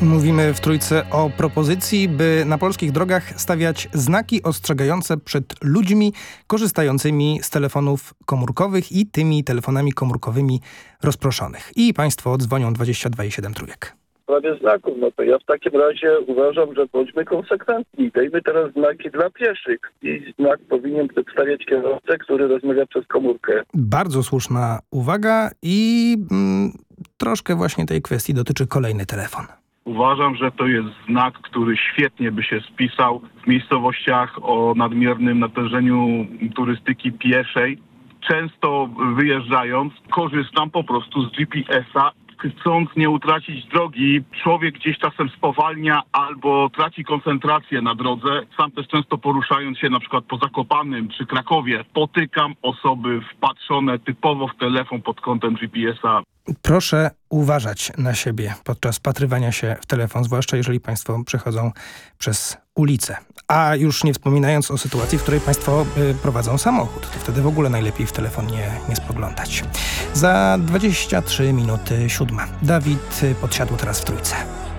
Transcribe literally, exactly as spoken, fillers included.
Mówimy w Trójce o propozycji, by na polskich drogach stawiać znaki ostrzegające przed ludźmi korzystającymi z telefonów komórkowych i tymi telefonami komórkowymi rozproszonych. I państwo dzwonią dwadzieścia dwa i siedem trójek. W sprawie znaków, no to ja w takim razie uważam, że bądźmy konsekwentni. Dajmy teraz znaki dla pieszych. I znak powinien przedstawiać kierowcę, który rozmawia przez komórkę. Bardzo słuszna uwaga i mm, troszkę właśnie tej kwestii dotyczy kolejny telefon. Uważam, że to jest znak, który świetnie by się spisał w miejscowościach o nadmiernym natężeniu turystyki pieszej. Często wyjeżdżając, korzystam po prostu z G P S-a, chcąc nie utracić drogi. Człowiek gdzieś czasem spowalnia albo traci koncentrację na drodze. Sam też często poruszając się na przykład po Zakopanem czy Krakowie, potykam osoby wpatrzone typowo w telefon pod kątem G P S-a. Proszę uważać na siebie podczas wpatrywania się w telefon, zwłaszcza jeżeli państwo przechodzą przez ulicę. A już nie wspominając o sytuacji, w której państwo y, prowadzą samochód, to wtedy w ogóle najlepiej w telefon nie, nie spoglądać. Za dwadzieścia trzy minuty siódma. Dawid Podsiadło teraz w Trójce.